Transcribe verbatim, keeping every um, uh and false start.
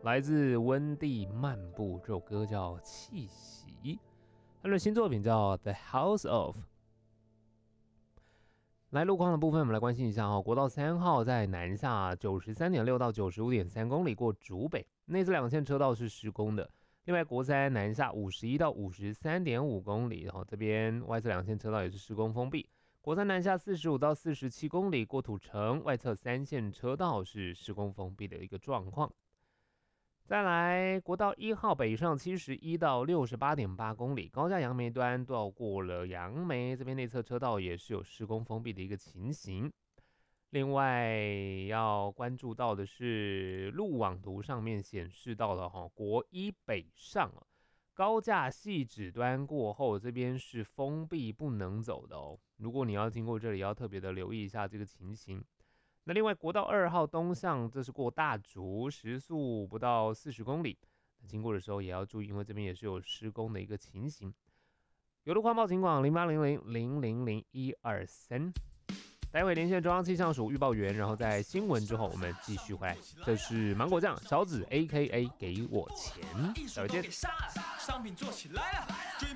来自温蒂漫步，这首歌叫《气息》，他的新作品叫《The House of》。来路况的部分，我们来关心一下哦。国道三号在南下九十三点六到九十五点三公里过竹北，内侧两线车道是施工的。另外，国三南下五十一到五十三点五公里，然后这边外侧两线车道也是施工封闭。国三南下四十五到四十七公里过土城，外侧三线车道是施工封闭的一个状况。再来，国道一号北上七十一到六十八点八公里，高架杨梅端到过了杨梅，这边内侧车道也是有施工封闭的一个情形。另外要关注到的是，路网图上面显示到了哈，国一北上高架汐止端过后，这边是封闭不能走的哦。如果你要经过这里，要特别的留意一下这个情形。那另外，国道二号东向，这是过大竹，时速不到四十公里。那经过的时候也要注意，因为这边也是有施工的一个情形。有路况报警广零八零零零零零一二三。待会连线中央气象署预报员，然后在新闻之后我们继续回来。这是芒果酱小紫 A K A 给我钱，再见。商品做起来了。